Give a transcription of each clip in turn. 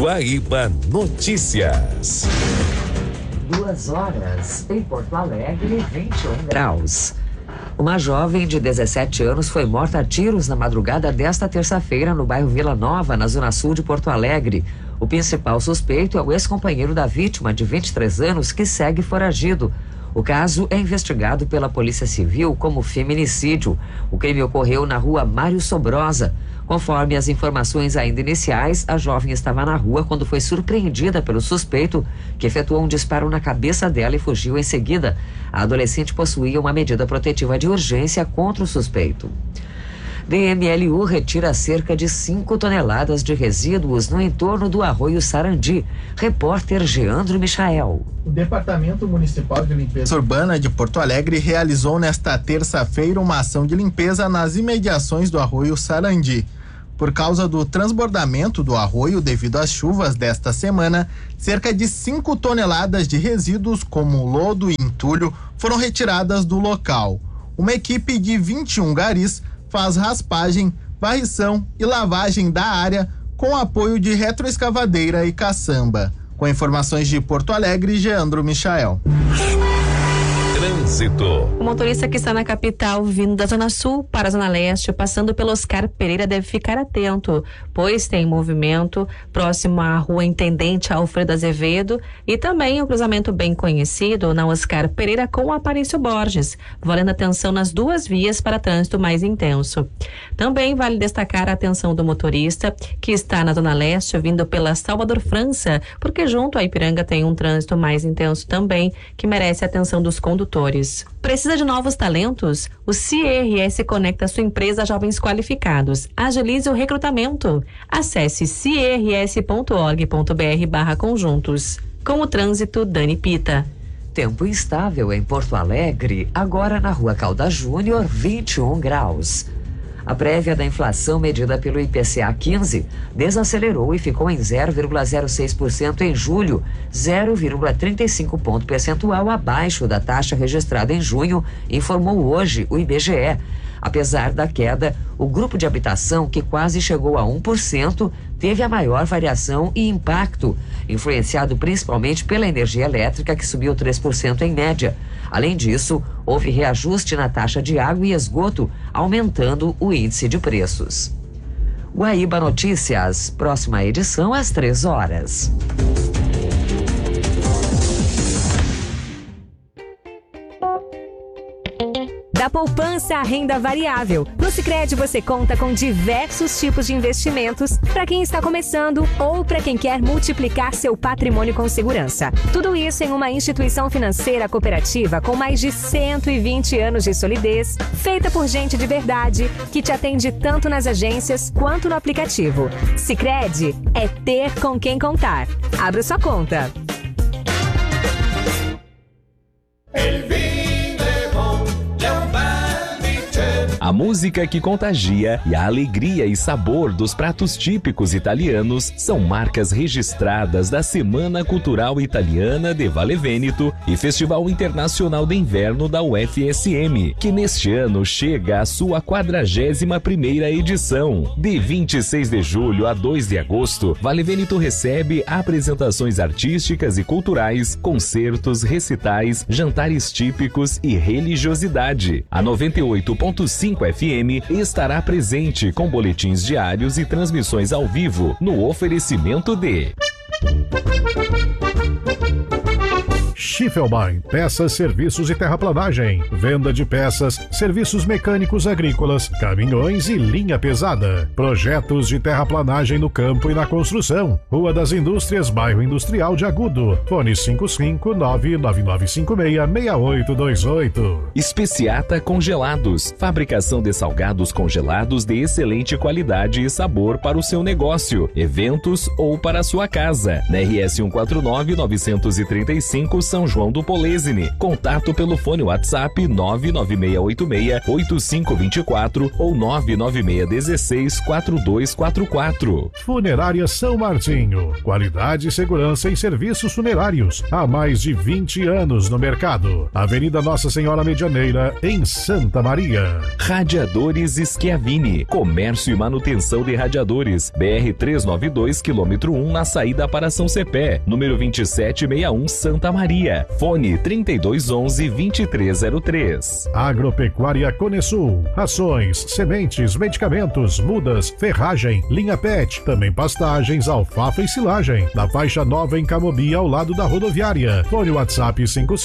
Guaíba Notícias. 2 horas em Porto Alegre, 21 graus. Uma jovem de 17 anos foi morta a tiros na madrugada desta terça-feira no bairro Vila Nova, na zona sul de Porto Alegre. O principal suspeito é o ex-companheiro da vítima, de 23 anos, que segue foragido. O caso é investigado pela Polícia Civil como feminicídio. O crime ocorreu na rua Mário Sobrosa. Conforme as informações ainda iniciais, a jovem estava na rua quando foi surpreendida pelo suspeito, que efetuou um disparo na cabeça dela e fugiu em seguida. A adolescente possuía uma medida protetiva de urgência contra o suspeito. DMLU retira cerca de 5 toneladas de resíduos no entorno do Arroio Sarandi. Repórter Geandro Michael. O Departamento Municipal de Limpeza Urbana de Porto Alegre realizou nesta terça-feira uma ação de limpeza nas imediações do Arroio Sarandi. Por causa do transbordamento do arroio devido às chuvas desta semana, cerca de 5 toneladas de resíduos como lodo e entulho foram retiradas do local. Uma equipe de 21 garis faz raspagem, varrição e lavagem da área com apoio de retroescavadeira e caçamba. Com informações de Porto Alegre, Geandro Michael. Trânsito. O motorista que está na capital, vindo da Zona Sul para a Zona Leste, passando pelo Oscar Pereira, deve ficar atento, pois tem movimento próximo à rua Intendente Alfredo Azevedo e também o cruzamento bem conhecido na Oscar Pereira com o Aparício Borges, valendo atenção nas 2 vias para trânsito mais intenso. Também vale destacar a atenção do motorista que está na Zona Leste, vindo pela Salvador França, porque junto a Ipiranga tem um trânsito mais intenso também, que merece a atenção dos condutores. Precisa de novos talentos? O CIRS conecta sua empresa a jovens qualificados. Agilize o recrutamento. Acesse cirs.org.br/conjuntos. Com o trânsito, Dani Pita. Tempo instável em Porto Alegre, agora na Rua Caldas Júnior, 21 graus. A prévia da inflação medida pelo IPCA 15 desacelerou e ficou em 0,06% em julho, 0,35 ponto percentual abaixo da taxa registrada em junho, informou hoje o IBGE. Apesar da queda, o grupo de habitação, que quase chegou a 1%, teve a maior variação e impacto, influenciado principalmente pela energia elétrica, que subiu 3% em média. Além disso, houve reajuste na taxa de água e esgoto, aumentando o índice de preços. Guaíba Notícias, próxima edição às 3 horas. Da poupança à renda variável. No Sicredi você conta com diversos tipos de investimentos para quem está começando ou para quem quer multiplicar seu patrimônio com segurança. Tudo isso em uma instituição financeira cooperativa com mais de 120 anos de solidez, feita por gente de verdade, que te atende tanto nas agências quanto no aplicativo. Sicredi é ter com quem contar. Abra sua conta. A música que contagia e a alegria e sabor dos pratos típicos italianos são marcas registradas da Semana Cultural Italiana de Vale Veneto e Festival Internacional de Inverno da UFSM, que neste ano chega à sua 41ª edição. De 26 de julho a 2 de agosto, Vale Veneto recebe apresentações artísticas e culturais, concertos, recitais, jantares típicos e religiosidade. A 98.5 FM estará presente com boletins diários e transmissões ao vivo no oferecimento de Schiffelbein, peças, serviços e terraplanagem. Venda de peças, serviços mecânicos agrícolas, caminhões e linha pesada. Projetos de terraplanagem no campo e na construção. Rua das Indústrias, bairro Industrial de Agudo. Fone 55999566828. Especiata Congelados, fabricação de salgados congelados de excelente qualidade e sabor para o seu negócio, eventos ou para a sua casa. Na RS 149 935 São João do Polesine. Contato pelo fone WhatsApp 99686-8524 ou 99616-4244. Funerária São Martinho. Qualidade, segurança e serviços funerários. Há mais de 20 anos no mercado. Avenida Nossa Senhora Medianeira, em Santa Maria. Radiadores Schiavini. Comércio e manutenção de radiadores. BR-392, quilômetro 1, na saída para São Cepé. Número 2761, Santa Maria. Fone 3211-2303. Agropecuária Conesul. Rações, sementes, medicamentos, mudas, ferragem, linha PET. Também pastagens, alfafa e silagem. Na faixa nova em Camobi, ao lado da rodoviária. Fone WhatsApp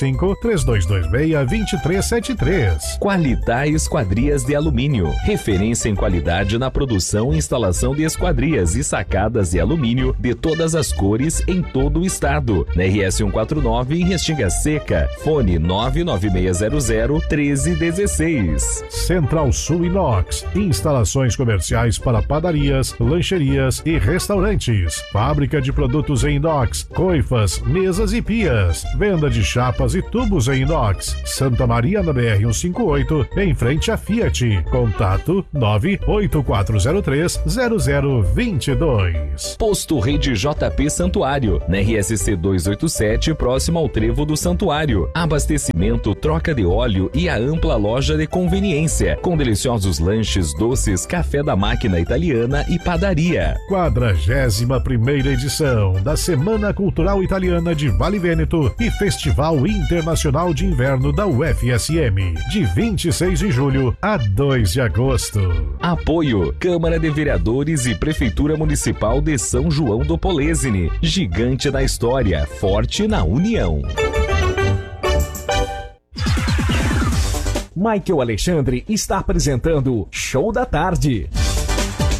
55-3226-2373. Qualitá Esquadrias de Alumínio. Referência em qualidade na produção e instalação de esquadrias e sacadas de alumínio de todas as cores em todo o estado. Na RS 149 em Restinga Seca. Fone 99600-1316. Central Sul Inox. Instalações comerciais para padarias, lancherias e restaurantes. Fábrica de produtos em inox, coifas, mesas e pias. Venda de chapas e tubos em inox. Santa Maria na BR-158, em frente à Fiat. Contato 98403-0022. Posto Rede JP Santuário. Na RSC 287, próximo ao Trevo do Santuário. Abastecimento, troca de óleo e a ampla loja de conveniência. Com deliciosos lanches, doces, café da máquina italiana e padaria. 41ª edição da Semana Cultural Italiana de Vale Vêneto e Festival Internacional de Inverno da UFSM, de 26 de julho a 2 de agosto. Apoio: Câmara de Vereadores e Prefeitura Municipal de São João do Polesine. Gigante na história, forte na união. Michael Alexandre está apresentando Show da Tarde.